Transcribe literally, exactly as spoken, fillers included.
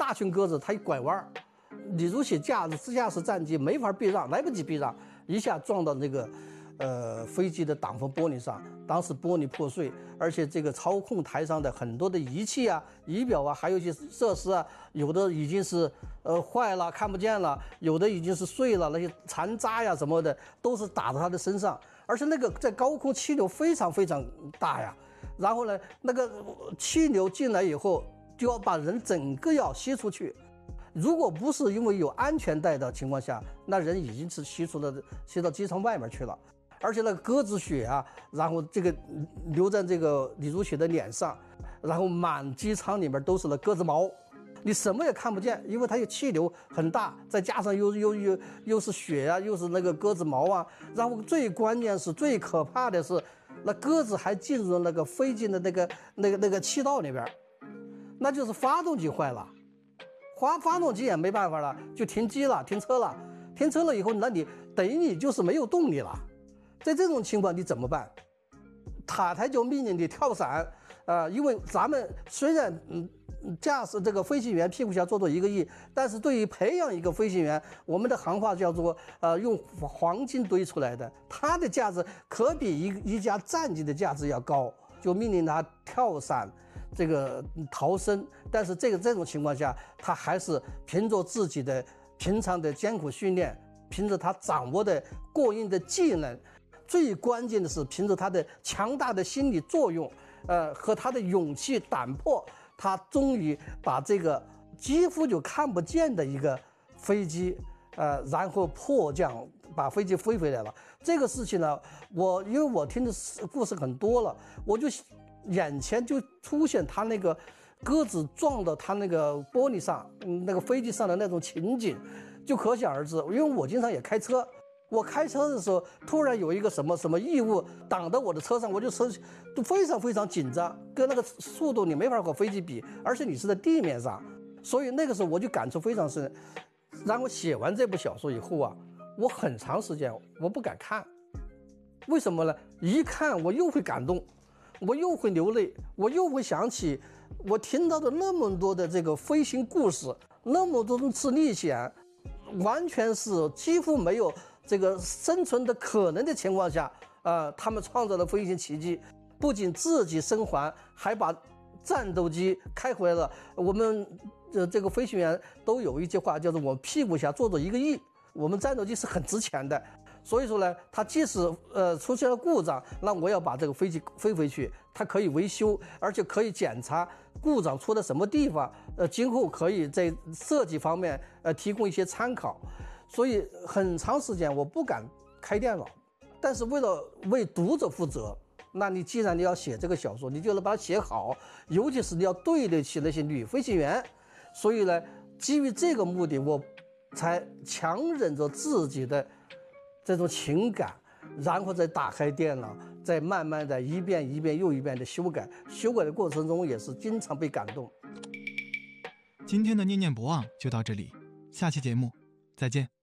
大群鸽子它一拐弯，李如雪驾着自驾驶战机没法避让，来不及避让，一下撞到那个呃飞机的挡风玻璃上，当时玻璃破碎，而且这个操控台上的很多的仪器啊、仪表啊，还有一些设施啊，有的已经是呃坏了看不见了，有的已经是碎了，那些残渣呀什么的都是打到他的身上，而且那个在高空气流非常非常大呀，然后呢那个气流进来以后就要把人整个要吸出去。如果不是因为有安全带的情况下，那人已经是吸出了吸到机舱外面去了。而且那个鸽子血啊，然后这个流在这个李如雪的脸上，然后满机舱里面都是那鸽子毛，你什么也看不见，因为它有气流很大，再加上又又又又是血啊，又是那个鸽子毛啊，然后最关键是最可怕的是，那鸽子还进入了那个飞机的那个那个那个气道里边，那就是发动机坏了。发发动机也没办法了，就停机了，停车了，停车了以后，那你等于你就是没有动力了。在这种情况你怎么办？塔台就命令你跳伞，呃，因为咱们虽然嗯驾驶这个飞行员屁股下坐着一个亿，但是对于培养一个飞行员，我们的行话叫做呃用黄金堆出来的，它的价值可比一一架战机的价值要高，就命令他跳伞。这个逃生，但是这个这种情况下，他还是凭着自己的平常的艰苦训练，凭着他掌握的过硬的技能，最关键的是凭着他的强大的心理作用，呃，和他的勇气胆魄，他终于把这个几乎就看不见的一个飞机，呃，然后迫降，把飞机飞回来了。这个事情呢，我因为我听的故事很多了，我就。眼前就出现他那个鸽子撞到他那个玻璃上，那个飞机上的那种情景，就可想而知。因为我经常也开车，我开车的时候突然有一个什么什么异物挡到我的车上，我就车都非常非常紧张，跟那个速度你没法和飞机比，而且你是在地面上，所以那个时候我就感触非常深。然后写完这部小说以后啊，我很长时间我不敢看，为什么呢？一看我又会感动。我又会流泪，我又会想起我听到的那么多的这个飞行故事，那么多次历险，完全是几乎没有这个生存的可能的情况下，呃，他们创造了飞行奇迹，不仅自己生还，还把战斗机开回来了。我们呃这个飞行员都有一句话，叫做我屁股下坐着一个亿，我们战斗机是很值钱的。所以说呢，它即使呃出现了故障，那我要把这个飞机飞回去，它可以维修，而且可以检查故障出了什么地方，呃，今后可以在设计方面呃提供一些参考。所以很长时间我不敢开电脑，但是为了为读者负责，那你既然你要写这个小说，你就能把它写好，尤其是你要对得起那些女飞行员。所以呢，基于这个目的，我才强忍着自己的这种情感，然后再打开电脑，再慢慢的一遍一遍又一遍的修改。修改的过程中也是经常被感动。 今天的念念不忘就到这里，下期节目再见。